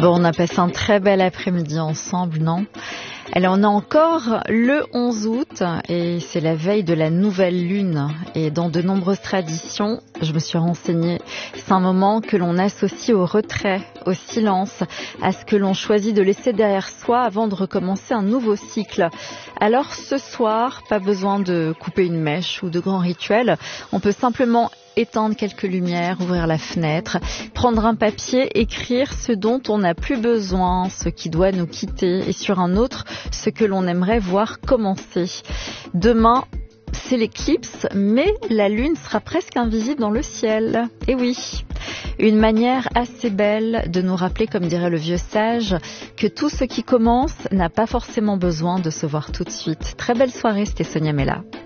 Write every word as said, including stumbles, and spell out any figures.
Bon, on a passé un très bel après-midi ensemble, non ? Alors, on est encore le onze août et c'est la veille de la nouvelle lune. Et dans de nombreuses traditions, je me suis renseignée, c'est un moment que l'on associe au retrait, au silence, à ce que l'on choisit de laisser derrière soi avant de recommencer un nouveau cycle. Alors ce soir, pas besoin de couper une mèche ou de grands rituels, on peut simplement éteindre quelques lumières, ouvrir la fenêtre, prendre un papier, écrire ce dont on n'a plus besoin, ce qui doit nous quitter, et sur un autre, ce que l'on aimerait voir commencer. Demain, c'est l'éclipse, mais la lune sera presque invisible dans le ciel. Et oui, une manière assez belle de nous rappeler, comme dirait le vieux sage, que tout ce qui commence n'a pas forcément besoin de se voir tout de suite. Très belle soirée, c'était Sonia Mella.